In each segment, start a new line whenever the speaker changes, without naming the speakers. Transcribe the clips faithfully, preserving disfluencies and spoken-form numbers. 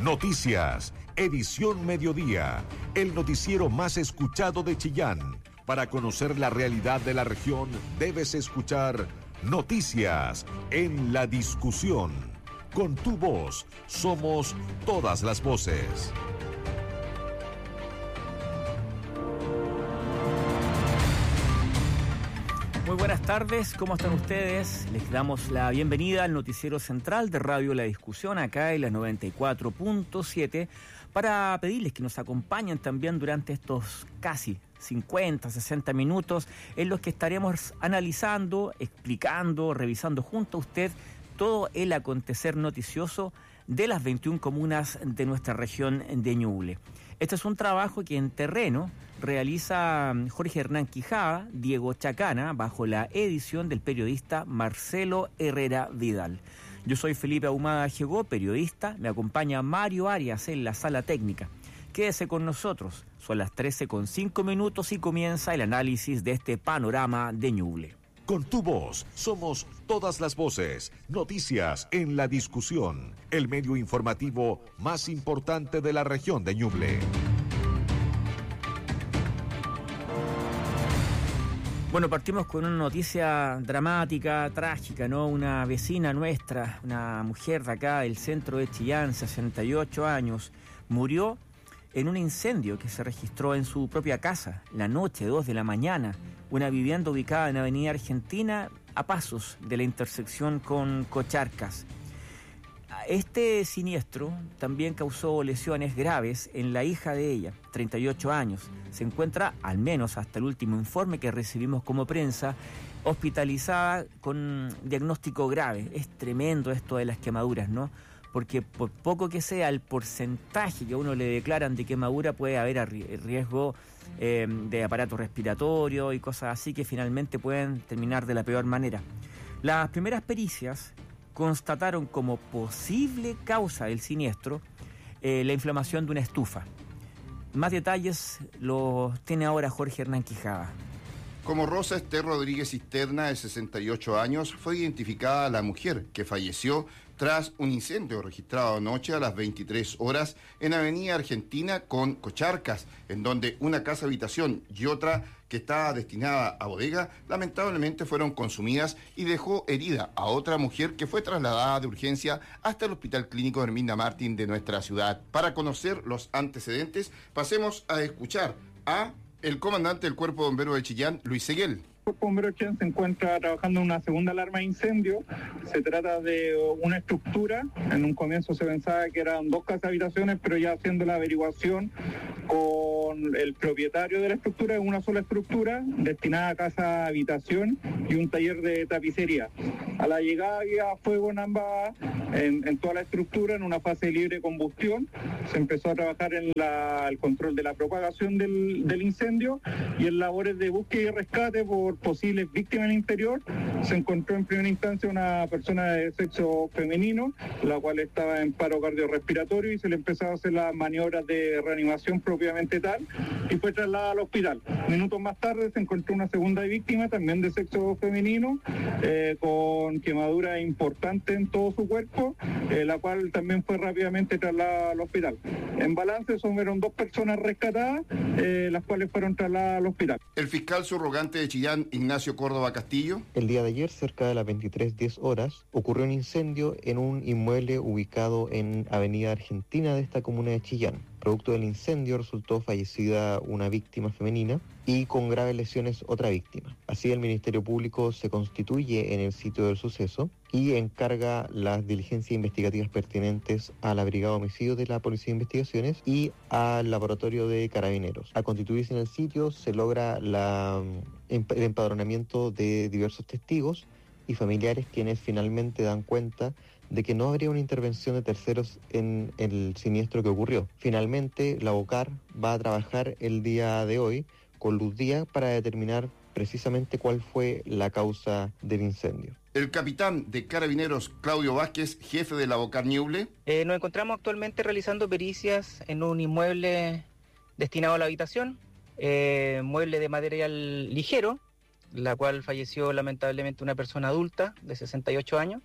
Noticias, edición mediodía, el noticiero más escuchado de Chillán. Para conocer la realidad de la región, debes escuchar Noticias en la discusión. Con tu voz, somos todas las voces.
Muy buenas tardes, ¿cómo están ustedes? Les damos la bienvenida al noticiero central de Radio La Discusión, acá en la noventa y cuatro punto siete, para pedirles que nos acompañen también durante estos casi cincuenta, sesenta minutos, en los que estaremos analizando, explicando, revisando junto a usted todo el acontecer noticioso de las veintiuna comunas de nuestra región de Ñuble. Este es un trabajo que en terreno realiza Jorge Hernán Quijada, Diego Chacana, bajo la edición del periodista Marcelo Herrera Vidal. Yo soy Felipe Ahumada Jegó, periodista, me acompaña Mario Arias en la sala técnica. Quédese con nosotros, son las trece con cinco minutos y comienza el análisis de este panorama de Ñuble.
Con tu voz, somos todas las voces. Noticias en la discusión. El medio informativo más importante de la región de Ñuble.
Bueno, partimos con una noticia dramática, trágica, ¿no? Una vecina nuestra, una mujer de acá del centro de Chillán, sesenta y ocho años, murió en un incendio que se registró en su propia casa, la noche, dos de la mañana, una vivienda ubicada en Avenida Argentina, a pasos de la intersección con Cocharcas. Este siniestro también causó lesiones graves en la hija de ella, treinta y ocho años. Se encuentra, al menos hasta el último informe que recibimos como prensa, hospitalizada con diagnóstico grave. Es tremendo esto de las quemaduras, ¿no? Porque por poco que sea el porcentaje que a uno le declaran de quemadura, puede haber riesgo eh, de aparato respiratorio y cosas así que finalmente pueden terminar de la peor manera. Las primeras pericias constataron como posible causa del siniestro eh, la inflamación de una estufa. Más detalles los tiene ahora Jorge Hernán Quijada.
Como Rosa Esther Rodríguez Cisterna, de sesenta y ocho años, fue identificada la mujer que falleció tras un incendio registrado anoche a las veintitrés horas en Avenida Argentina con Cocharcas, en donde una casa habitación y otra que estaba destinada a bodega lamentablemente fueron consumidas y dejó herida a otra mujer que fue trasladada de urgencia hasta el Hospital Clínico Herminda Martín de nuestra ciudad. Para conocer los antecedentes, pasemos a escuchar a el comandante del Cuerpo de Bomberos de Chillán, Luis Seguel.
El Cuerpo de Bomberos de Chillán se encuentra trabajando en una segunda alarma de incendio. Se trata de una estructura. En un comienzo se pensaba que eran dos casas habitaciones, pero ya haciendo la averiguación con el propietario de la estructura, es una sola estructura destinada a casa habitación y un taller de tapicería. A la llegada había fuego en ambas, en, en toda la estructura, en una fase de libre combustión. Se empezó a trabajar en la, el control de la propagación del, del incendio y en labores de búsqueda y rescate por posibles víctimas en el interior. Se encontró en primera instancia una persona de sexo femenino, la cual estaba en paro cardiorrespiratorio, y se le empezó a hacer las maniobras de reanimación propiamente tal y fue trasladada al hospital. Minutos más tarde se encontró una segunda víctima, también de sexo femenino, eh, con quemaduras importantes en todo su cuerpo, eh, la cual también fue rápidamente trasladada al hospital. En balance fueron dos personas rescatadas, eh, las cuales fueron trasladadas al hospital.
El fiscal subrogante de Chillán, Ignacio Córdoba Castillo.
El día de ayer, cerca de las veintitrés diez horas, ocurrió un incendio en un inmueble ubicado en Avenida Argentina de esta comuna de Chillán. Producto del incendio resultó fallecida una víctima femenina y con graves lesiones otra víctima. Así, el Ministerio Público se constituye en el sitio del suceso y encarga las diligencias investigativas pertinentes a la Brigada de Homicidios de la Policía de Investigaciones y al Laboratorio de Carabineros. Al constituirse en el sitio se logra la, el empadronamiento de diversos testigos y familiares, quienes finalmente dan cuenta de que no habría una intervención de terceros en el siniestro que ocurrió. Finalmente, la OCAR va a trabajar el día de hoy con luz día para determinar precisamente cuál fue la causa del incendio.
El capitán de Carabineros, Claudio Vázquez, jefe de la OCAR Ñuble.
Eh, nos encontramos actualmente realizando pericias en un inmueble destinado a la habitación, eh, mueble de material ligero, la cual falleció lamentablemente una persona adulta de sesenta y ocho años,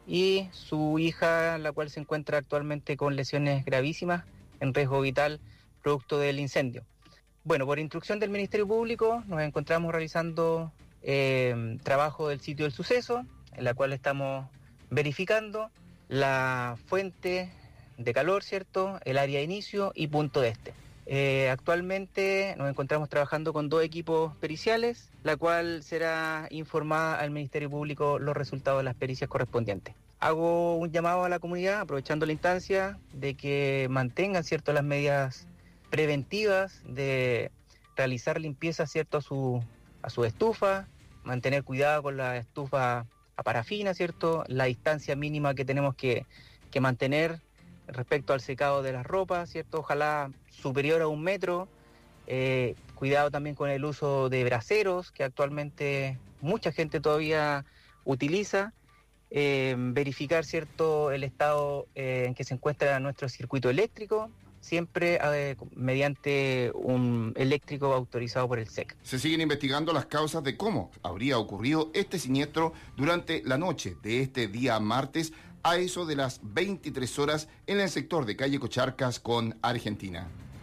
y su hija, la cual se encuentra actualmente con lesiones gravísimas en riesgo vital producto del incendio. Bueno, por instrucción del Ministerio Público nos encontramos realizando eh, trabajo del sitio del suceso, en la cual estamos verificando la fuente de calor, ¿cierto?, el área de inicio y punto de este. Eh, actualmente nos encontramos trabajando con dos equipos periciales, la cual será informada al Ministerio Público los resultados de las pericias correspondientes. Hago un llamado a la comunidad, aprovechando la instancia, de que mantengan, ¿cierto?, las medidas preventivas de realizar limpieza, ¿cierto?, a su, a su estufa, mantener cuidado con la estufa a parafina, ¿cierto?, la distancia mínima que tenemos que, que mantener respecto al secado de las ropas, ¿cierto?, ojalá superior a un metro. Eh, cuidado también con el uso de braseros, que actualmente mucha gente todavía utiliza. Eh, verificar, ¿cierto?, el estado eh, en que se encuentra nuestro circuito eléctrico, siempre eh, mediante un eléctrico autorizado por el S E C.
Se siguen investigando las causas de cómo habría ocurrido este siniestro durante la noche de este día martes a eso de las veintitrés horas en el sector de calle Cocharcas con Argentina.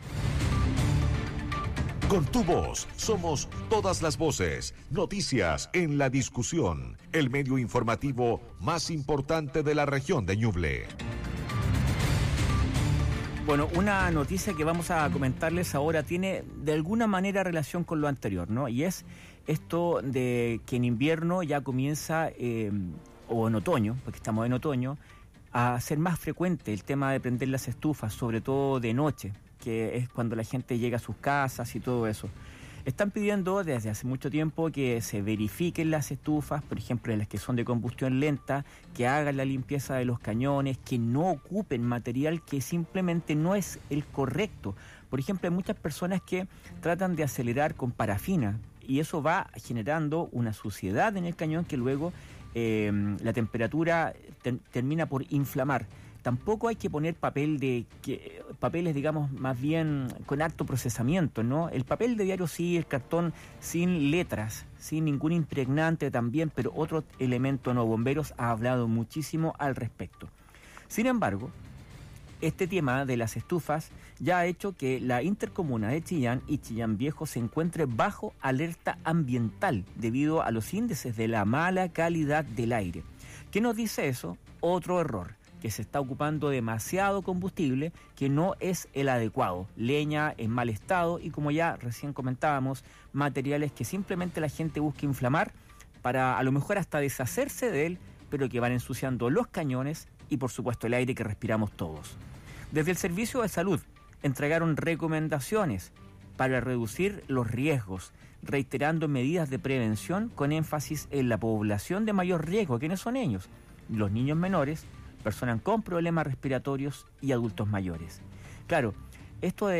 Con tu voz, somos todas las voces. Noticias en la discusión. El medio informativo más importante de la región de Ñuble.
Bueno, una noticia que vamos a comentarles ahora tiene de alguna manera relación con lo anterior, ¿no? Y es esto de que en invierno ya comienza, eh, o en otoño, porque estamos en otoño, a ser más frecuente el tema de prender las estufas, sobre todo de noche, que es cuando la gente llega a sus casas y todo eso. Están pidiendo desde hace mucho tiempo que se verifiquen las estufas, por ejemplo, en las que son de combustión lenta, que hagan la limpieza de los cañones, que no ocupen material que simplemente no es el correcto. Por ejemplo, hay muchas personas que tratan de acelerar con parafina y eso va generando una suciedad en el cañón que luego eh, la temperatura ter- termina por inflamar. Tampoco hay que poner papel de que, papeles, digamos, más bien con alto procesamiento, ¿no? El papel de diario sí, el cartón sin letras, sin ningún impregnante también, pero otro elemento no. Bomberos ha hablado muchísimo al respecto. Sin embargo, este tema de las estufas ya ha hecho que la intercomuna de Chillán y Chillán Viejo se encuentre bajo alerta ambiental debido a los índices de la mala calidad del aire. ¿Qué nos dice eso? Otro error, que se está ocupando demasiado combustible que no es el adecuado, leña en mal estado y, como ya recién comentábamos, materiales que simplemente la gente busca inflamar para a lo mejor hasta deshacerse de él, pero que van ensuciando los cañones y por supuesto el aire que respiramos todos. Desde el Servicio de Salud entregaron recomendaciones para reducir los riesgos, reiterando medidas de prevención con énfasis en la población de mayor riesgo. ¿Quiénes son ellos? Los niños menores, personas con problemas respiratorios y adultos mayores. Claro, esto de